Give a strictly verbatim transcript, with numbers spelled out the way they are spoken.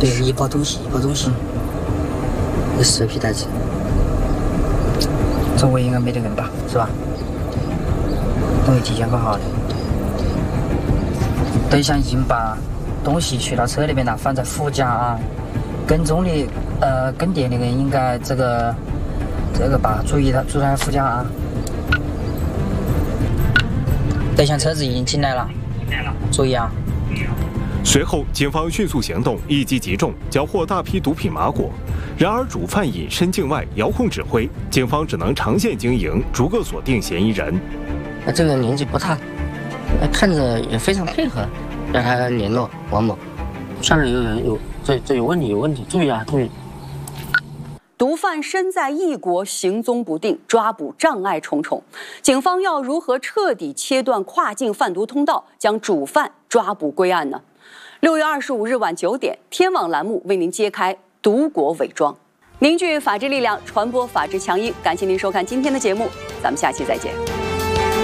对，一包东西，一包东西，这十批袋子， 周围应该没得人吧，是吧？东西提前搞好的。对象已经把东西取到车里面了，放在副驾啊。跟踪的，呃，跟店那个人应该这个这个吧，注意他，注意他副驾啊。对象车子已经进来了，注意啊。 随后，警方迅速行动，一击即中，缴获大批毒品麻果。然而，主犯隐身境外，遥控指挥，警方只能长线经营，逐个锁定嫌疑人。 那这个年纪不大，看着也非常配合，让他联络王某。上面有人有这这有问题，有问题，注意啊，注意。 毒贩身在异国，行踪不定，抓捕障碍重重。警方要如何彻底切断跨境贩毒通道，将主犯抓捕归案呢？六月二十五日晚九点，天网栏目为您揭开毒果伪装，凝聚法治力量，传播法治强音。感谢您收看今天的节目，咱们下期再见。